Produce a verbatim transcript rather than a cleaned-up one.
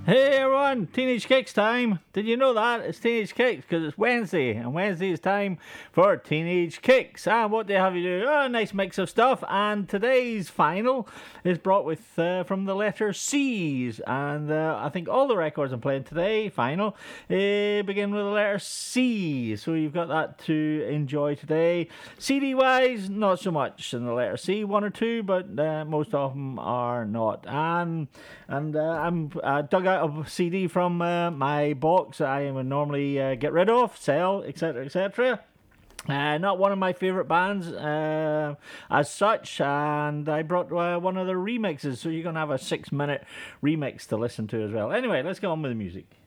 Hey everyone, Teenage Kicks time. Did you know that? It's Teenage Kicks because it's Wednesday, and Wednesday is time for Teenage Kicks. And what they have you do? Oh, a nice mix of stuff. And today's final is brought with uh, from the letter C's. And uh, I think all the records I'm playing today, final, uh, begin with the letter C. So you've got that to enjoy today. C D wise, not so much in the letter C, one or two, but uh, most of them are not. And and uh, I'm uh, dug out a C D from uh, my box that I would normally uh, get rid of, sell, et cetera, et cetera. Uh, not one of my favourite bands uh, as such, and I brought uh, one of their remixes, so you're going to have a six minute remix to listen to as well. Anyway, let's get on with the music.